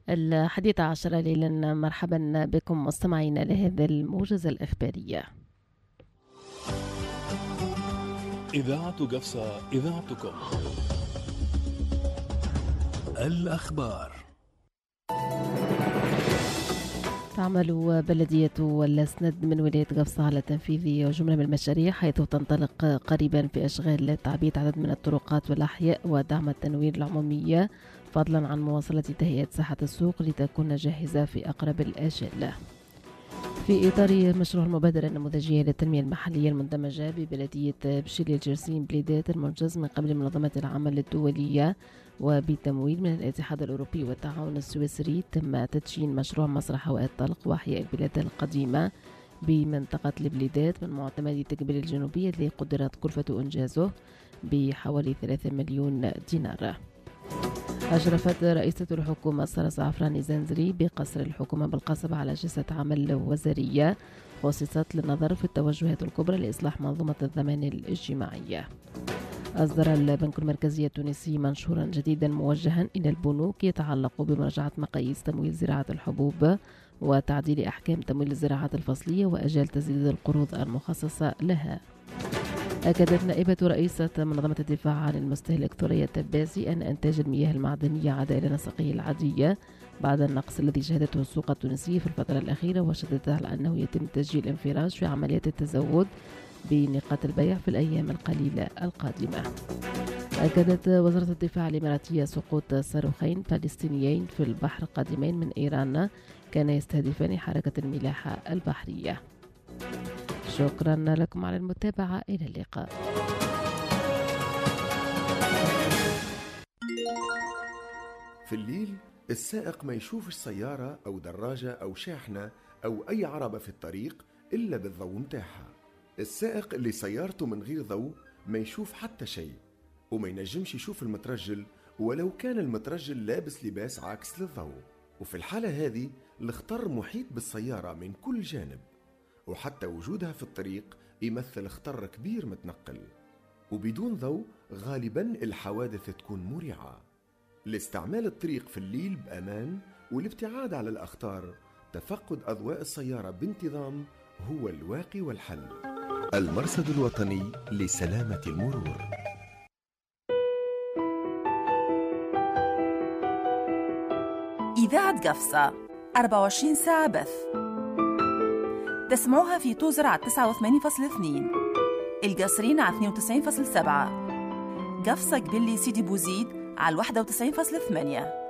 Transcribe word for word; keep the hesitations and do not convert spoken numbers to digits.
الحادية عشرة ليلا، مرحبا بكم مستمعينا لهذا الموجز الإخبارية. إذاعة قفصة، إذاعتكم. الأخبار. تعمل بلدية الأسند من ولاية قفصة على تنفيذ جملة من المشاريع، حيث تنطلق قريبا في أشغال تعبيد عدد من الطرقات والأحياء ودعم التنوير العمومية، فضلا عن مواصلة تهيئة ساحة السوق لتكون جاهزة في أقرب الآجال. في إطار مشروع المبادرة النموذجية للتنمية المحلية المندمجة ببلدية بشيلي الجرسين بليدات المنجز من قبل منظمة العمل الدولية وبتمويل من الاتحاد الأوروبي والتعاون السويسري، تم تدشين مشروع مسرح هواء الطلق وأحياء البلاد القديمة بمنطقة البليدات من معتمد تكبير الجنوبية، الذي قدرت كلفة إنجازه بحوالي ثلاثة مليون دينار. أشرفت رئيسة الحكومة سارة زعفراني زنزري بقصر الحكومة بالقصبة على جلسة عمل وزارية خصصت للنظر في التوجهات الكبرى لإصلاح منظومة الضمان الاجتماعية. أصدر البنك المركزي التونسي منشورا جديدا موجها إلى البنوك يتعلق بمراجعة مقاييس تمويل زراعة الحبوب وتعديل أحكام تمويل الزراعات الفصلية وأجال تسديد القروض المخصصة لها. أكدت نائبة رئيسة منظمة الدفاع عن المستهلك ثريا التباسي أن إنتاج المياه المعدنية عاد إلى نسقه العادية بعد النقص الذي شهدته السوق التونسي في الفترة الأخيرة، وشددت على أنه يتم تسجيل انفراج في عمليات التزود بنقاط البيع في الأيام القليلة القادمة. أكدت وزارة الدفاع الإماراتية سقوط صاروخين فلسطينيين في البحر قادمين من إيران كان يستهدفان حركة الملاحة البحرية. شكرا لكم على المتابعة، إلى اللقاء. في الليل السائق ما يشوفش سيارة أو دراجة أو شاحنة أو أي عربة في الطريق إلا بالضوء متاعها. السائق اللي سيارته من غير ضوء ما يشوف حتى شيء، وما ينجمش يشوف المترجل ولو كان المترجل لابس لباس عاكس للضوء. وفي الحالة هذه الخطر محيط بالسيارة من كل جانب، وحتى وجودها في الطريق يمثل خطر كبير متنقل. وبدون ضوء غالبا الحوادث تكون مريعة. لاستعمال الطريق في الليل بأمان والابتعاد على الأخطار، تفقد أضواء السيارة بانتظام هو الواقي والحل. المرصد الوطني لسلامة المرور. إذاعة قفصة أربعة وعشرين ساعة بث، تسمعوها في توزر على تسعة وثمانين فاصلة اثنين، القصرين على اثنين وتسعين فاصلة سبعة، قفصة قبلي سيدي بوزيد على واحد وتسعين فاصلة ثمانية.